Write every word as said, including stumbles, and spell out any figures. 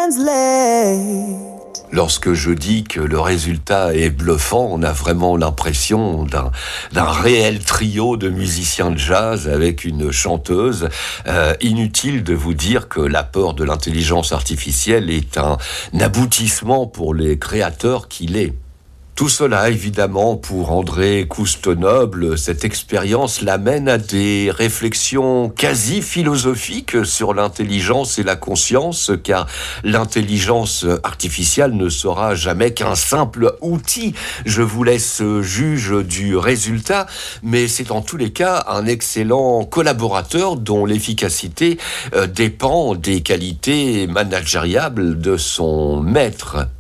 translate. Lorsque je dis que le résultat est bluffant, on a vraiment l'impression d'un, d'un réel trio de musiciens de jazz avec une chanteuse. Euh, inutile de vous dire que l'apport de l'intelligence artificielle est un aboutissement pour les créateurs qu'il est. Tout cela, évidemment, pour André Couste-Noble, cette expérience l'amène à des réflexions quasi philosophiques sur l'intelligence et la conscience, car l'intelligence artificielle ne sera jamais qu'un simple outil. Je vous laisse juge du résultat, mais c'est en tous les cas un excellent collaborateur dont l'efficacité dépend des qualités managériables de son maître.